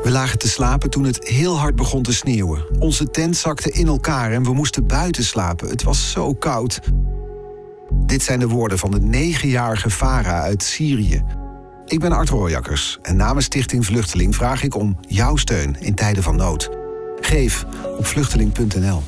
We lagen te slapen toen het heel hard begon te sneeuwen. Onze tent zakte in elkaar en we moesten buiten slapen. Het was zo koud. Dit zijn de woorden van de 9-jarige Farah uit Syrië. Ik ben Art Rooijakkers en namens Stichting Vluchteling vraag ik om jouw steun in tijden van nood. Geef op vluchteling.nl.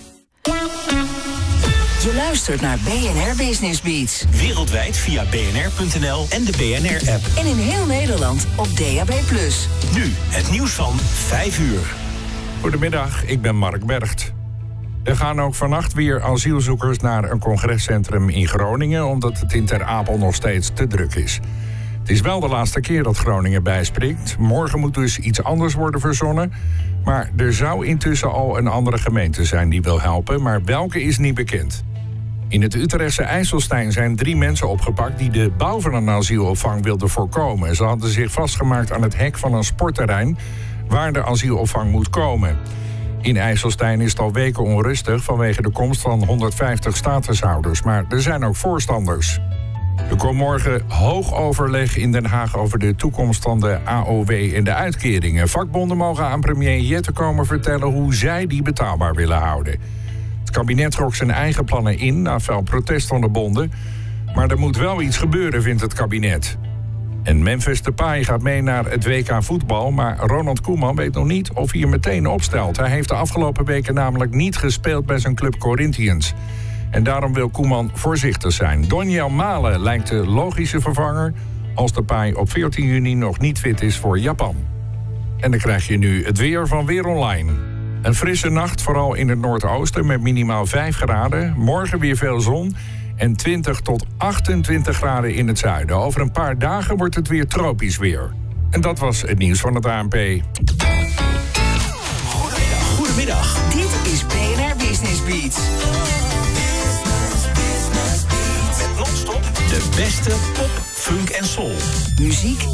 Je luistert naar BNR Business Beats. Wereldwijd via bnr.nl en de BNR-app. En in heel Nederland op DAB+. Nu het nieuws van 5 uur. Goedemiddag, ik ben Mark Bergt. Er gaan ook vannacht weer asielzoekers naar een congrescentrum in Groningen, omdat het in Ter Apel nog steeds te druk is. Het is wel de laatste keer dat Groningen bijspringt. Morgen moet dus iets anders worden verzonnen. Maar er zou intussen al een andere gemeente zijn die wil helpen, maar welke is niet bekend. In het Utrechtse IJsselstein zijn 3 mensen opgepakt die de bouw van een asielopvang wilden voorkomen. Ze hadden zich vastgemaakt aan het hek van een sportterrein waar de asielopvang moet komen. In IJsselstein is het al weken onrustig vanwege de komst van 150 statushouders, maar er zijn ook voorstanders. Er komt morgen hoog overleg in Den Haag over de toekomst van de AOW en de uitkeringen. Vakbonden mogen aan premier Jette komen vertellen hoe zij die betaalbaar willen houden. Het kabinet trok zijn eigen plannen in na fel protest van de bonden. Maar er moet wel iets gebeuren, vindt het kabinet. En Memphis Depay gaat mee naar het WK voetbal, maar Ronald Koeman weet nog niet of hij er meteen opstelt. Hij heeft de afgelopen weken namelijk niet gespeeld bij zijn club Corinthians. En daarom wil Koeman voorzichtig zijn. Doniel Malen lijkt de logische vervanger als Depay op 14 juni nog niet fit is voor Japan. En dan krijg je nu het weer van Weer Online. Een frisse nacht, vooral in het noordoosten, met minimaal 5 graden. Morgen weer veel zon en 20 tot 28 graden in het zuiden. Over een paar dagen wordt het weer tropisch weer. En dat was het nieuws van het ANP. Goedemiddag. Dit is BNR Business Beats. Met non-stop de beste pop, funk en soul. Muziek